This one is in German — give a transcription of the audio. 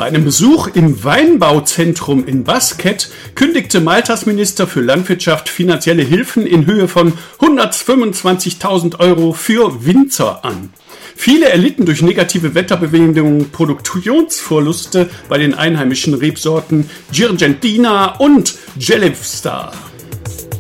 einem Besuch im Weinbauzentrum in Basket kündigte Maltas Minister für Landwirtschaft finanzielle Hilfen in Höhe von 125.000 Euro für Winzer an. Viele erlitten durch negative Wetterbedingungen Produktionsverluste bei den einheimischen Rebsorten Girgentina und Gelevsta.